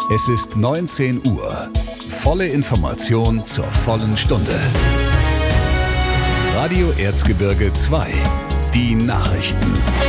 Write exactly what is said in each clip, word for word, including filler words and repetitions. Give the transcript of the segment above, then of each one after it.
Es ist neunzehn Uhr. Volle Information zur vollen Stunde. Radio Erzgebirge zwei. Die Nachrichten.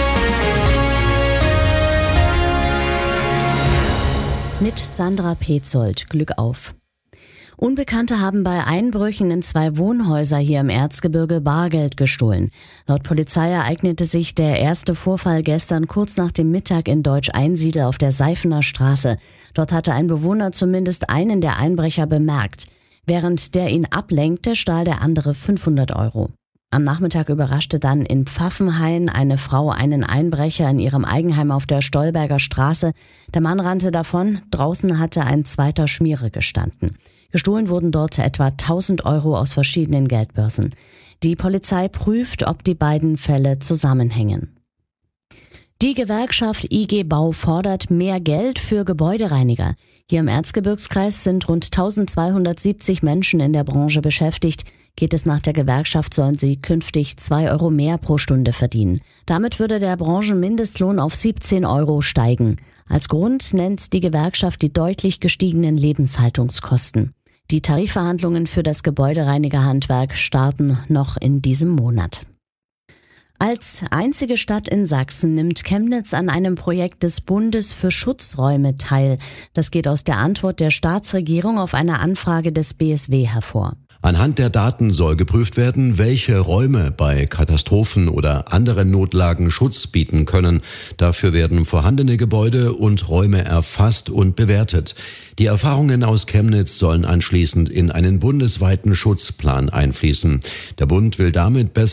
Mit Sandra Petzold. Glück auf. Unbekannte haben bei Einbrüchen in zwei Wohnhäuser hier im Erzgebirge Bargeld gestohlen. Laut Polizei ereignete sich der erste Vorfall gestern kurz nach dem Mittag in Deutsch-Einsiedel auf der Seifener Straße. Dort hatte ein Bewohner zumindest einen der Einbrecher bemerkt. Während der ihn ablenkte, stahl der andere fünfhundert Euro. Am Nachmittag überraschte dann in Pfaffenhain eine Frau einen Einbrecher in ihrem Eigenheim auf der Stolberger Straße. Der Mann rannte davon, draußen hatte ein zweiter Schmiere gestanden. Gestohlen wurden dort etwa tausend Euro aus verschiedenen Geldbörsen. Die Polizei prüft, ob die beiden Fälle zusammenhängen. Die Gewerkschaft I G Bau fordert mehr Geld für Gebäudereiniger. Hier im Erzgebirgskreis sind rund eintausendzweihundertsiebzig Menschen in der Branche beschäftigt. Geht es nach der Gewerkschaft, sollen sie künftig zwei Euro mehr pro Stunde verdienen. Damit würde der Branchenmindestlohn auf siebzehn Euro steigen. Als Grund nennt die Gewerkschaft die deutlich gestiegenen Lebenshaltungskosten. Die Tarifverhandlungen für das Gebäudereinigerhandwerk starten noch in diesem Monat. Als einzige Stadt in Sachsen nimmt Chemnitz an einem Projekt des Bundes für Schutzräume teil. Das geht aus der Antwort der Staatsregierung auf eine Anfrage des B S W hervor. Anhand der Daten soll geprüft werden, welche Räume bei Katastrophen oder anderen Notlagen Schutz bieten können. Dafür werden vorhandene Gebäude und Räume erfasst und bewertet. Die Erfahrungen aus Chemnitz sollen anschließend in einen bundesweiten Schutzplan einfließen. Der Bund will damit besser